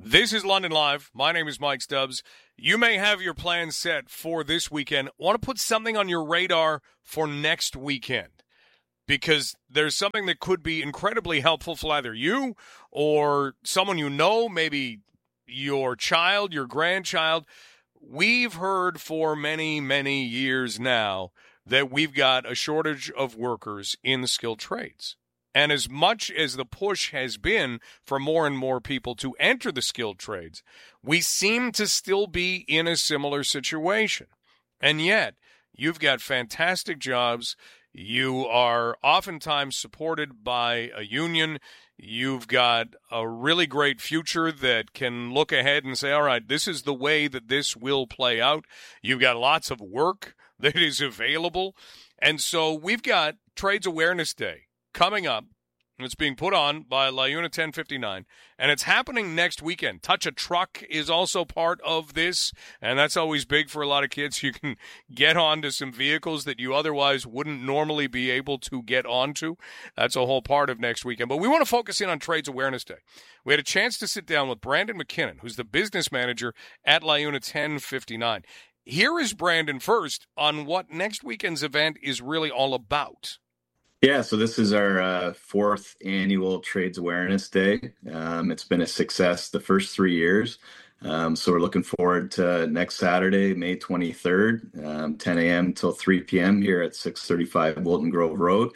This is London Live. My name is Mike Stubbs. You may have your plans set for this weekend. Want to put something on your radar for next weekend because there's something that could be incredibly helpful for either you or someone you know, maybe your child, your grandchild. We've heard for many, many years now that we've got a shortage of workers in the skilled trades. And as much as the push has been for more and more people to enter the skilled trades, we seem to still be in a similar situation. And yet, you've got fantastic jobs. You are oftentimes supported by a union. You've got a really great future that can look ahead and say, all right, this is the way that this will play out. You've got lots of work that is available. And so we've got Trades Awareness Day coming up. It's being put on by LiUNA 1059, and it's happening next weekend. Touch a Truck is also part of this, and that's always big for a lot of kids. You can get onto some vehicles that you otherwise wouldn't normally be able to get onto. That's a whole part of next weekend. But we want to focus in on Trades Awareness Day. We had a chance to sit down with Brandon McKinnon, who's the business manager at LiUNA 1059. Here is Brandon first on what next weekend's event is really all about. Yeah, so this is our fourth annual Trades Awareness Day. It's been a success the first 3 years. So we're looking forward to next Saturday, May 23rd, 10 a.m. till 3 p.m. here at 635 Wilton Grove Road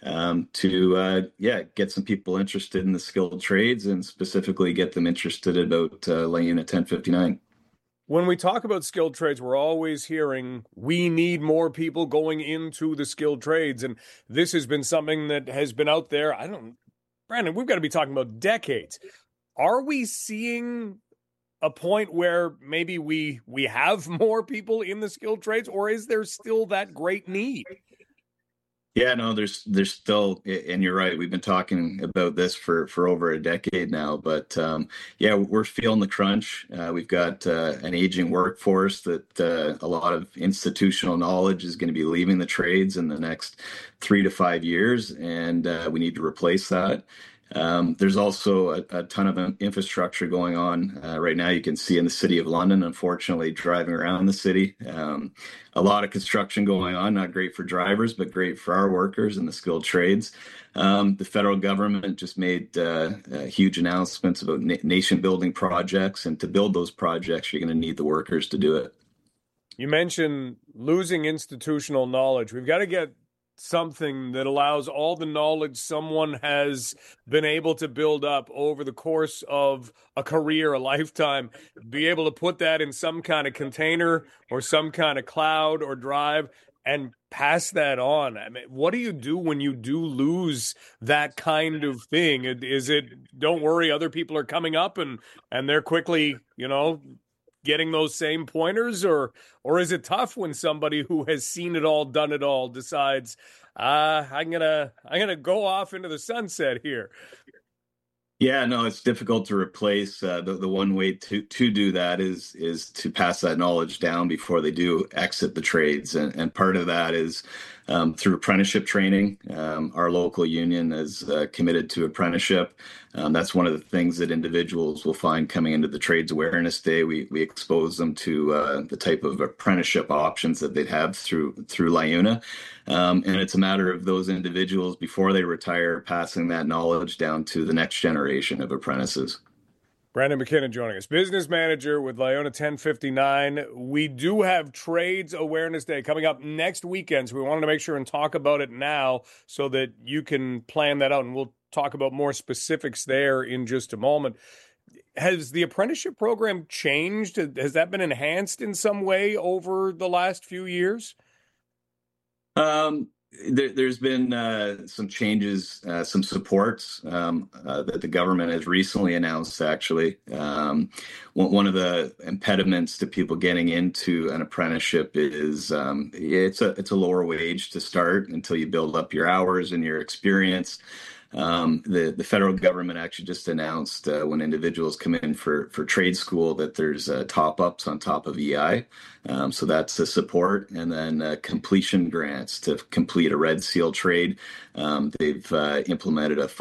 to get some people interested in the skilled trades and specifically get them interested about LiUNA 1059. When we talk about skilled trades, we're always hearing we need more people going into the skilled trades. And this has been something that has been out there. Brandon, we've got to be talking about decades. Are we seeing a point where maybe we have more people in the skilled trades, or is there still that great need? Yeah, no, there's still, and you're right. We've been talking about this for over a decade now, but we're feeling the crunch. We've got an aging workforce that a lot of institutional knowledge is going to be leaving the trades in the next 3 to 5 years, and we need to replace that. There's also a ton of infrastructure going on right now. You can see in the city of London, unfortunately, driving around the city. A lot of construction going on, not great for drivers, but great for our workers in the skilled trades. The federal government just made huge announcements about nation-building projects, and to build those projects, you're going to need the workers to do it. You mentioned losing institutional knowledge. We've got to get something that allows all the knowledge someone has been able to build up over the course of a career, a lifetime, be able to put that in some kind of container or some kind of cloud or drive and pass that on. I mean, what do you do when you do lose that kind of thing? Is it, don't worry, other people are coming up and they're quickly, getting those same pointers, or is it tough when somebody who has seen it all, done it all, decides, I'm gonna go off into the sunset here? Yeah, no, it's difficult to replace. The one way to do that is to pass that knowledge down before they do exit the trades, and part of that is through apprenticeship training. Our local union is committed to apprenticeship. That's one of the things that individuals will find coming into the Trades Awareness Day. We expose them to the type of apprenticeship options that they'd have through LiUNA. And it's a matter of those individuals, before they retire, passing that knowledge down to the next generation of apprentices. Brandon McKinnon joining us, business manager with LiUNA 1059. We do have Trades Awareness Day coming up next weekend, so we wanted to make sure and talk about it now so that you can plan that out, and we'll talk about more specifics there in just a moment. Has the apprenticeship program changed? Has that been enhanced in some way over the last few years? There's been some changes, some supports that the government has recently announced, actually. One of the impediments to people getting into an apprenticeship is it's a lower wage to start until you build up your hours and your experience. The federal government actually just announced when individuals come in for trade school that there's top-ups on top of EI. So that's the support. And then completion grants to complete a Red Seal trade. They've implemented a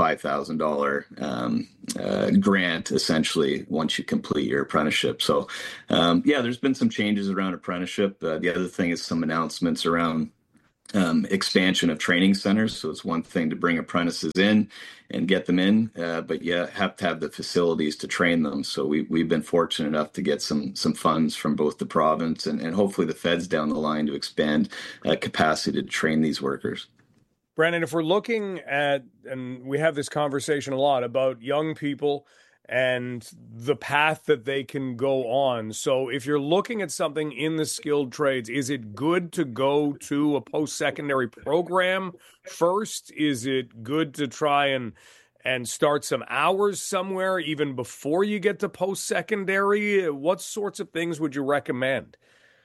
$5,000 grant, essentially, once you complete your apprenticeship. So, there's been some changes around apprenticeship. The other thing is some announcements around expansion of training centers. So it's one thing to bring apprentices in and get them in, but you have to have the facilities to train them. So we've been fortunate enough to get some funds from both the province and hopefully the feds down the line to expand capacity to train these workers. Brandon, if we're looking at, and we have this conversation a lot about young people and the path that they can go on. So if you're looking at something in the skilled trades, is it good to go to a post-secondary program first? Is it good to try and start some hours somewhere even before you get to post-secondary? What sorts of things would you recommend?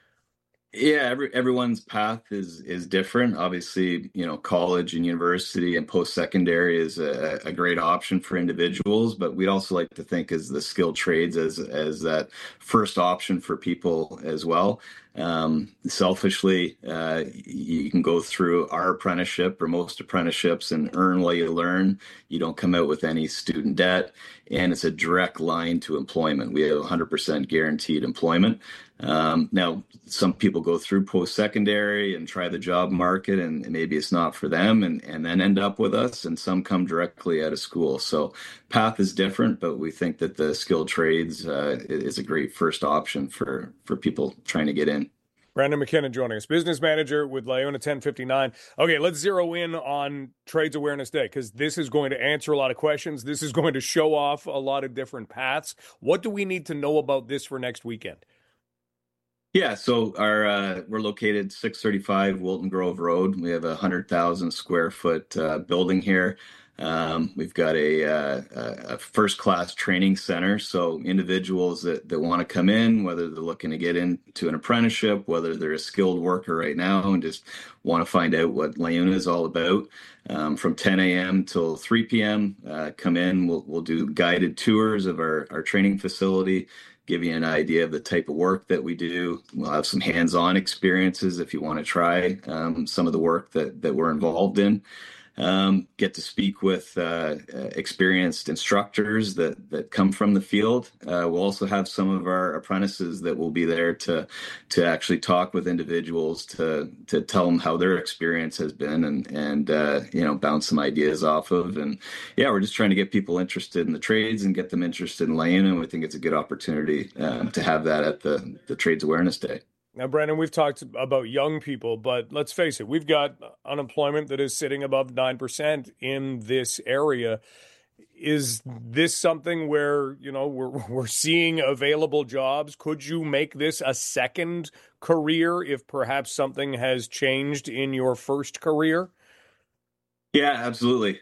Yeah, everyone's path is different. Obviously, college and university and post-secondary is a great option for individuals, but we'd also like to think as the skilled trades as that first option for people as well. Selfishly, you can go through our apprenticeship or most apprenticeships and earn while you learn. You don't come out with any student debt, and it's a direct line to employment. We have 100% guaranteed employment. Now, some people go through post-secondary and try the job market, and maybe it's not for them, and then end up with us, and some come directly out of school. So path is different, but we think that the skilled trades is a great first option for people trying to get in. Brandon McKinnon joining us, business manager with LiUNA 1059. Okay, let's zero in on Trades Awareness Day, because this is going to answer a lot of questions. This is going to show off a lot of different paths. What do we need to know about this for next weekend? Yeah, so we're located 635 Wilton Grove Road. We have a 100,000 square foot building here. We've got a first-class training center, so individuals that want to come in, whether they're looking to get into an apprenticeship, whether they're a skilled worker right now and just want to find out what LiUNA is all about, from 10 a.m. till 3 p.m., come in. We'll do guided tours of our training facility, give you an idea of the type of work that we do. We'll have some hands-on experiences if you want to try some of the work that we're involved in. Get to speak with experienced instructors that come from the field. We'll also have some of our apprentices that will be there to actually talk with individuals to tell them how their experience has been and bounce some ideas off of. And yeah, we're just trying to get people interested in the trades and get them interested in LiUNA. And we think it's a good opportunity to have that at the Trades Awareness Day. Now, Brandon, we've talked about young people, but let's face it, we've got unemployment that is sitting above 9% in this area. Is this something where, we're seeing available jobs? Could you make this a second career if perhaps something has changed in your first career? Yeah, absolutely.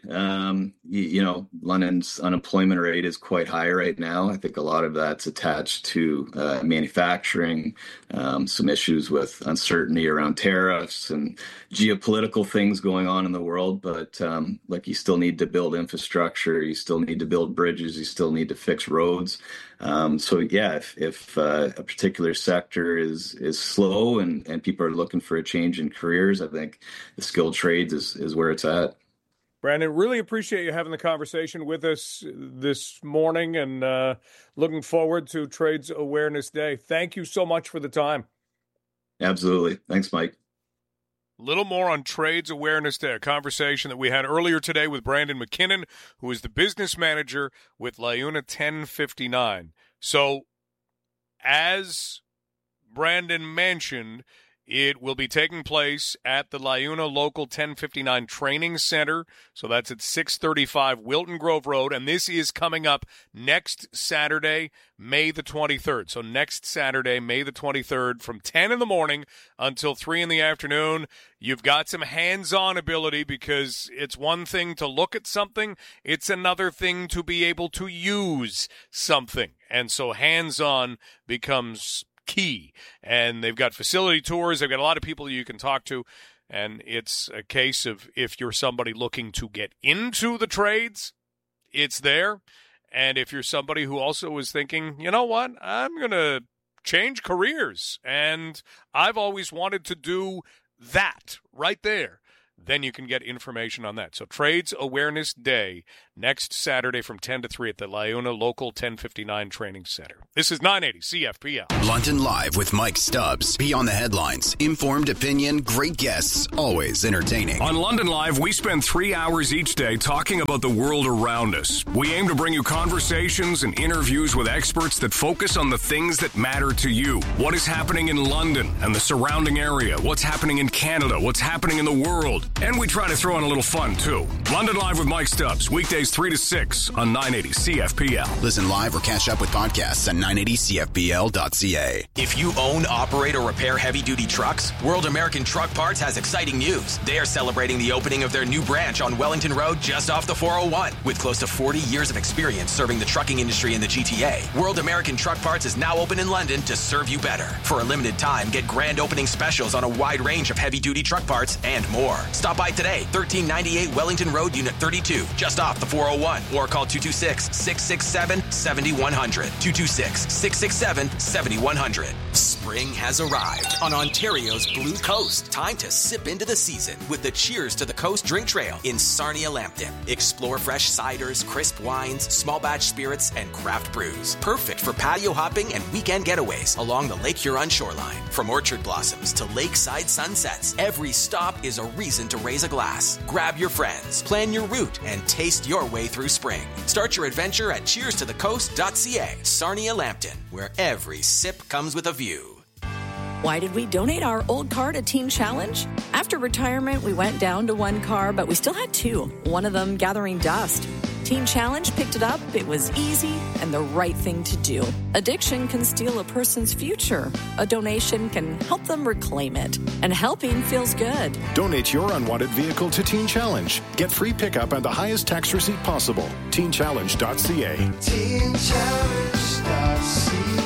London's unemployment rate is quite high right now. I think a lot of that's attached to manufacturing, some issues with uncertainty around tariffs and geopolitical things going on in the world. But you still need to build infrastructure, you still need to build bridges, you still need to fix roads. If a particular sector is slow and people are looking for a change in careers, I think the skilled trades is where it's at. Brandon, really appreciate you having the conversation with us this morning and looking forward to Trades Awareness Day. Thank you so much for the time. Absolutely. Thanks, Mike. A little more on Trades Awareness Day, a conversation that we had earlier today with Brandon McKinnon, who is the business manager with LiUNA 1059. So, as Brandon mentioned, it will be taking place at the LiUNA Local 1059 Training Center. So that's at 635 Wilton Grove Road. And this is coming up next Saturday, May the 23rd. So next Saturday, May the 23rd, from 10 in the morning until 3 in the afternoon. You've got some hands-on ability, because it's one thing to look at something. It's another thing to be able to use something. And so hands-on becomes key. And they've got facility tours. They've got a lot of people you can talk to. And it's a case of if you're somebody looking to get into the trades, it's there. And if you're somebody who also is thinking, you know what, I'm going to change careers, and I've always wanted to do that right there, then you can get information on that. So Trades Awareness Day next Saturday from 10 to 3 at the Liona Local 1059 Training Center. This is 980 CFPL. London Live with Mike Stubbs. Beyond the headlines. Informed opinion, great guests, always entertaining. On London Live, we spend 3 hours each day talking about the world around us. We aim to bring you conversations and interviews with experts that focus on the things that matter to you. What is happening in London and the surrounding area? What's happening in Canada? What's happening in the world? And we try to throw in a little fun, too. London Live with Mike Stubbs, weekdays 3 to 6 on 980 CFPL. Listen live or catch up with podcasts at 980CFPL.ca. If you own, operate, or repair heavy-duty trucks, World American Truck Parts has exciting news. They are celebrating the opening of their new branch on Wellington Road just off the 401. With close to 40 years of experience serving the trucking industry in the GTA, World American Truck Parts is now open in London to serve you better. For a limited time, get grand opening specials on a wide range of heavy-duty truck parts and more. Stop by today, 1398 Wellington Road, Unit 32, just off the 401, or call 226-667-7100. 226-667-7100. Spring has arrived on Ontario's Blue Coast. Time to sip into the season with the Cheers to the Coast Drink Trail in Sarnia-Lambton. Explore fresh ciders, crisp wines, small batch spirits, and craft brews. Perfect for patio hopping and weekend getaways along the Lake Huron shoreline. From orchard blossoms to lakeside sunsets, every stop is a reason to raise a glass. Grab your friends, plan your route, and taste your way through spring. Start your adventure at cheerstothecoast.ca. Sarnia-Lambton, where every sip comes with a view. Why did we donate our old car to Teen Challenge? After retirement, we went down to one car, but we still had two, one of them gathering dust. Teen Challenge picked it up. It was easy and the right thing to do. Addiction can steal a person's future. A donation can help them reclaim it. And helping feels good. Donate your unwanted vehicle to Teen Challenge. Get free pickup and the highest tax receipt possible. TeenChallenge.ca. TeenChallenge.ca.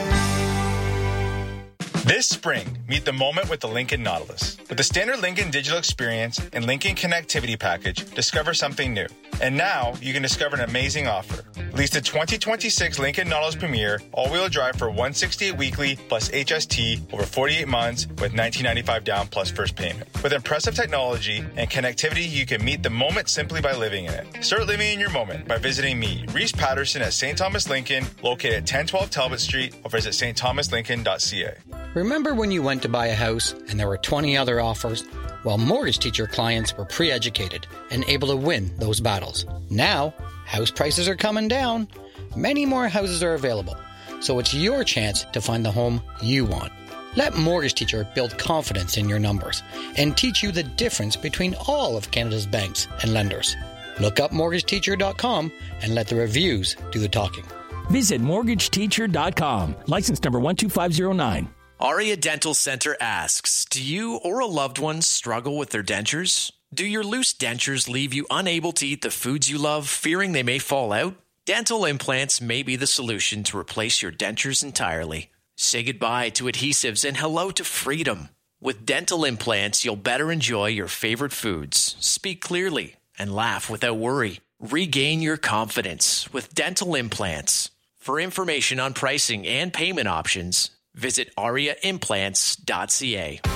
This spring, meet the moment with the Lincoln Nautilus. With the standard Lincoln digital experience and Lincoln connectivity package, discover something new. And now, you can discover an amazing offer. Lease the 2026 Lincoln Nautilus Premier all-wheel drive for $168 weekly plus HST over 48 months with $19.95 down plus first payment. With impressive technology and connectivity, you can meet the moment simply by living in it. Start living in your moment by visiting me, Reese Patterson at St. Thomas Lincoln, located at 1012 Talbot Street, or visit stthomaslincoln.ca. Remember when you went to buy a house and there were 20 other offers? Well, Mortgage Teacher clients were pre-educated and able to win those battles. Now, house prices are coming down. Many more houses are available, so it's your chance to find the home you want. Let Mortgage Teacher build confidence in your numbers and teach you the difference between all of Canada's banks and lenders. Look up mortgageteacher.com and let the reviews do the talking. Visit mortgageteacher.com. License number 12509. Aria Dental Center asks, do you or a loved one struggle with their dentures? Do your loose dentures leave you unable to eat the foods you love, fearing they may fall out? Dental implants may be the solution to replace your dentures entirely. Say goodbye to adhesives and hello to freedom. With dental implants, you'll better enjoy your favorite foods, speak clearly, and laugh without worry. Regain your confidence with dental implants. For information on pricing and payment options, visit ariaimplants.ca.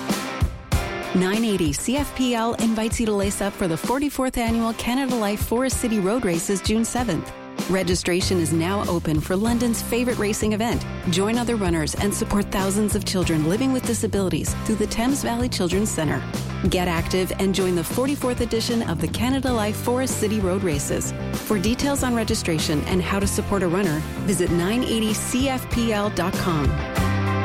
980 CFPL invites you to lace up for the 44th Annual Canada Life Forest City Road Races June 7th. Registration is now open for London's favorite racing event. Join other runners and support thousands of children living with disabilities through the Thames Valley Children's Centre. Get active and join the 44th edition of the Canada Life Forest City Road Races. For details on registration and how to support a runner, visit 980CFPL.com.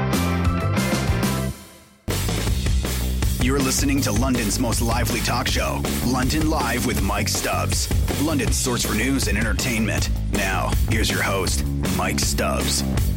You're listening to London's most lively talk show, London Live with Mike Stubbs. London's source for news and entertainment. Now, here's your host, Mike Stubbs.